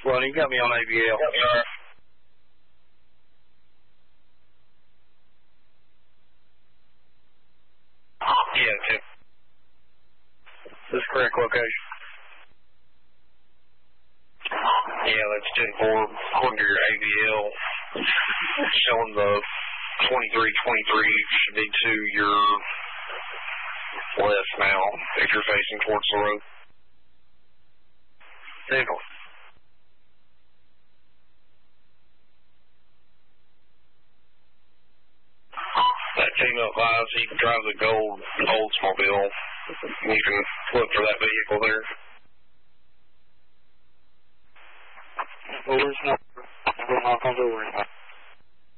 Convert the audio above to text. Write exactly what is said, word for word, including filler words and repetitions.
Well, you got me on A B L. Yep. Yeah, okay. This is correct location. Yeah, that's ten four. According to your A B L, showing the twenty-three twenty-three should be to your left now if you're facing towards the road. Vehicle. That team up lies, he drives a gold Oldsmobile. You can look for that vehicle there. Well, where's my, where's my